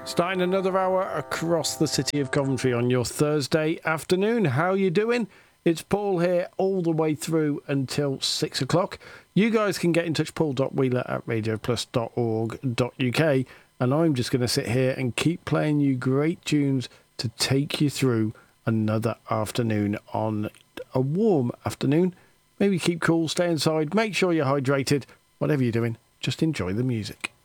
Starting another hour across the city of Coventry on your Thursday afternoon. How you doing? It's Paul here all the way through until 6 o'clock. You guys can get in touch, paul.wheeler@radioplus.org.uk, and I'm just going to sit here and keep playing you great tunes to take you through another afternoon on a warm afternoon. Maybe keep cool, stay inside, make sure you're hydrated. Whatever you're doing, just enjoy the music.